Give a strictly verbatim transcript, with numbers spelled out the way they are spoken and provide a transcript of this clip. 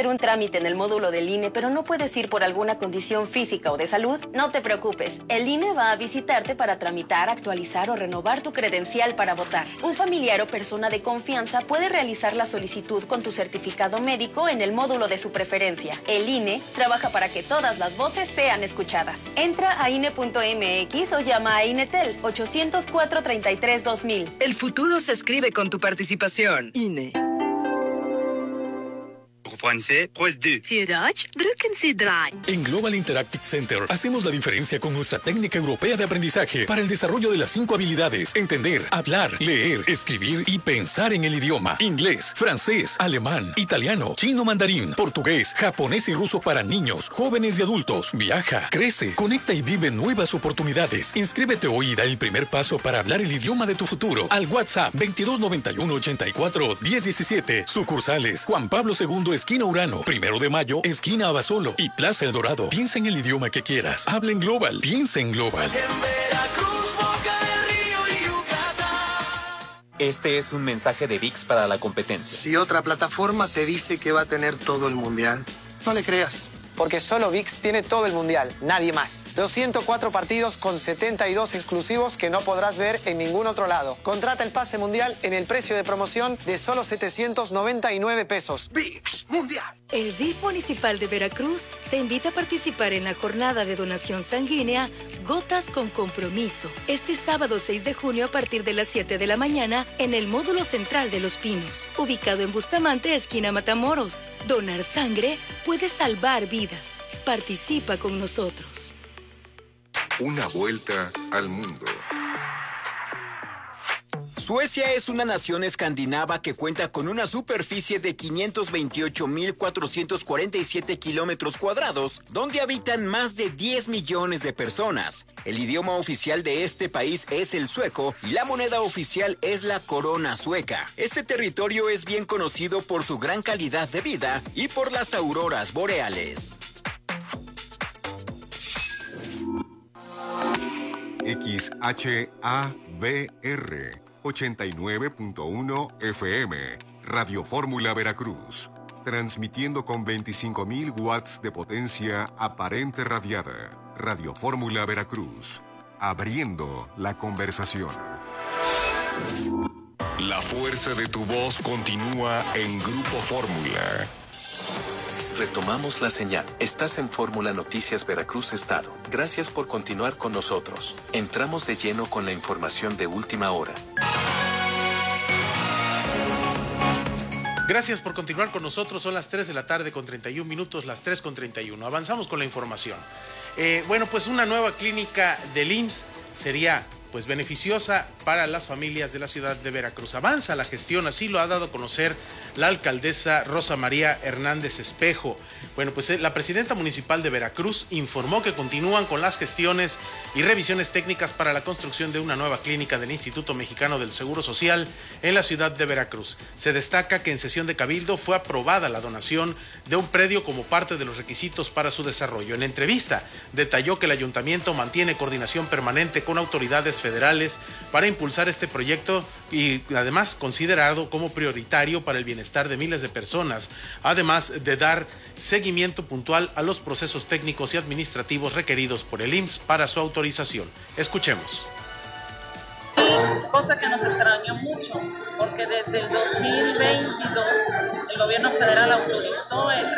hacer un trámite en el módulo del I N E, pero no puedes ir por alguna condición física o de salud? No te preocupes. El I N E va a visitarte para tramitar, actualizar o renovar tu credencial para votar. Un familiar o persona de confianza puede realizar la solicitud con tu certificado médico en el módulo de su preferencia. El I N E trabaja para que todas las voces sean escuchadas. Entra a I N E punto M X o llama a INETEL ochocientos cuatro treinta y tres dos mil. El futuro se escribe con tu participación. I N E. En Global Interactive Center hacemos la diferencia con nuestra técnica europea de aprendizaje para el desarrollo de las cinco habilidades: entender, hablar, leer, escribir y pensar en el idioma. Inglés, francés, alemán, italiano, chino, mandarín, portugués, japonés y ruso para niños, jóvenes y adultos. Viaja, crece, conecta y vive nuevas oportunidades. Inscríbete hoy y da el primer paso para hablar el idioma de tu futuro al WhatsApp veintidós noventa y uno ochenta y cuatro diez diecisiete. Sucursales Juan Pablo segundo, esquina Urano, Primero de Mayo, esquina Abasolo y Plaza El Dorado. Piensa en el idioma que quieras. Habla en Global. Piensa en Global. Este es un mensaje de V I X para la competencia. Si otra plataforma te dice que va a tener todo el mundial, no le creas. Porque solo V I X tiene todo el mundial, nadie más. Los ciento cuatro partidos con setenta y dos exclusivos que no podrás ver en ningún otro lado. Contrata el pase mundial en el precio de promoción de solo setecientos noventa y nueve pesos. V I X Mundial. El D I F Municipal de Veracruz te invita a participar en la jornada de donación sanguínea Gotas con Compromiso, este sábado seis de junio a partir de las siete de la mañana en el módulo central de Los Pinos, ubicado en Bustamante, esquina Matamoros. Donar sangre puede salvar vidas. Participa con nosotros. Una vuelta al mundo. Suecia es una nación escandinava que cuenta con una superficie de quinientos veintiocho mil cuatrocientos cuarenta y siete kilómetros cuadrados, donde habitan más de diez millones de personas. El idioma oficial de este país es el sueco y la moneda oficial es la corona sueca. Este territorio es bien conocido por su gran calidad de vida y por las auroras boreales. X H A V R ochenta y nueve punto uno F M, Radio Fórmula Veracruz, transmitiendo con veinticinco mil watts de potencia aparente radiada. Radio Fórmula Veracruz, abriendo la conversación. La fuerza de tu voz continúa en Grupo Fórmula. Retomamos la señal. Estás en Fórmula Noticias Veracruz Estado. Gracias por continuar con nosotros. Entramos de lleno con la información de última hora. Gracias por continuar con nosotros. Son las tres de la tarde con treinta y un minutos, las tres con treinta y uno. Avanzamos con la información. Eh, bueno, pues una nueva clínica del I M S S sería pues beneficiosa para las familias de la ciudad de Veracruz. Avanza la gestión, así lo ha dado a conocer la alcaldesa Rosa María Hernández Espejo. Bueno, pues la presidenta municipal de Veracruz informó que continúan con las gestiones y revisiones técnicas para la construcción de una nueva clínica del Instituto Mexicano del Seguro Social en la ciudad de Veracruz. Se destaca que en sesión de cabildo fue aprobada la donación de un predio como parte de los requisitos para su desarrollo. En entrevista detalló que el ayuntamiento mantiene coordinación permanente con autoridades federales para impulsar este proyecto y además considerado como prioritario para el bienestar de miles de personas, además de dar seguimiento puntual a los procesos técnicos y administrativos requeridos por el I M S S para su autorización. Escuchemos. Cosa que nos extrañó mucho, porque desde el dos mil veintidós el gobierno federal autorizó el,